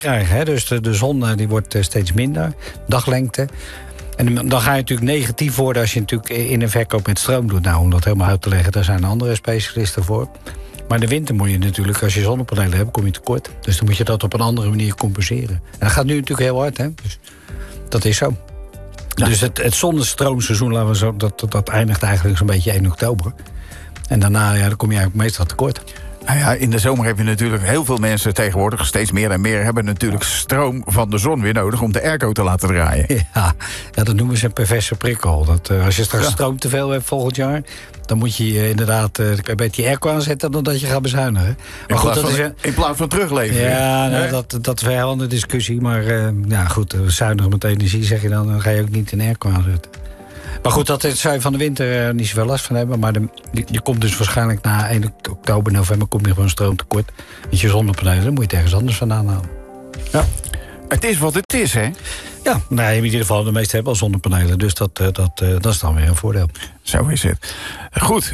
krijgen. Hè? Dus de zon die wordt steeds minder, daglengte. En dan ga je natuurlijk negatief worden als je natuurlijk in een verkoop met stroom doet. Nou, om dat helemaal uit te leggen, daar zijn andere specialisten voor. Maar in de winter moet je natuurlijk, als je zonnepanelen hebt, kom je tekort. Dus dan moet je dat op een andere manier compenseren. En dat gaat nu natuurlijk heel hard, hè. Dus dat is zo. Ja. Dus het zonnestroomseizoen, laten we zo, dat eindigt eigenlijk zo'n beetje 1 oktober. En daarna dan kom je eigenlijk meestal tekort. Nou ja, in de zomer heb je natuurlijk heel veel mensen tegenwoordig, steeds meer en meer, hebben natuurlijk stroom van de zon weer nodig om de airco te laten draaien. Ja, dat noemen ze een perverse prikkel. Als je straks stroom te veel hebt volgend jaar, dan moet je inderdaad een beetje airco aanzetten dan dat je gaat bezuinigen. Maar in plaats van terugleveren. Ja, dat is wel een andere discussie. Maar goed, zuinigen met energie zeg je dan ga je ook niet een airco aanzetten. Maar goed, dat zou je van de winter niet zoveel last van hebben. Maar je komt dus waarschijnlijk na 1 oktober, november kom je gewoon stroomtekort. Met je zonnepanelen, dan moet je het ergens anders vandaan halen. Ja. Het is wat het is, hè? Ja, in ieder geval, de meeste hebben al zonnepanelen. Dus dat is dan weer een voordeel. Zo is het. Goed,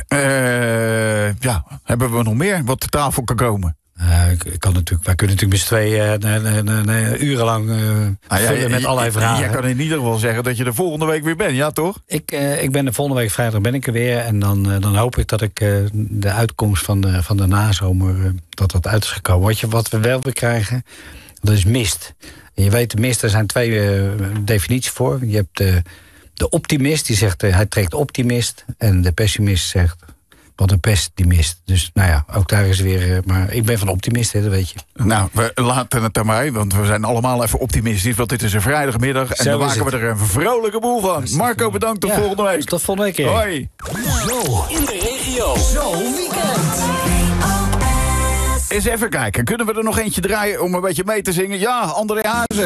hebben we nog meer wat te tafel kan komen? Wij kunnen natuurlijk met z'n tweeën urenlang vullen met allerlei vragen. Jij kan in ieder geval zeggen dat je er volgende week weer bent, ja toch? Ik ben de volgende week vrijdag ben ik er weer. En dan hoop ik dat ik de uitkomst van de nazomer dat uit is gekomen. Wat we wel weer krijgen, dat is mist. En je weet, de mist, er zijn 2 definities voor. Je hebt de optimist, die zegt hij trekt optimist. En de pessimist zegt wat een pessimist. Dus ook daar is weer. Maar ik ben van optimist, hè, dat weet je. Nou, we laten het aan mij, want we zijn allemaal even optimistisch. Want dit is een vrijdagmiddag en dan maken we er een vrolijke boel van. Marco, bedankt, tot volgende week. Tot volgende week. Hoi. Zo in de regio. Zo weekend. Eens even kijken, kunnen we er nog eentje draaien om een beetje mee te zingen? Ja, André Hazes.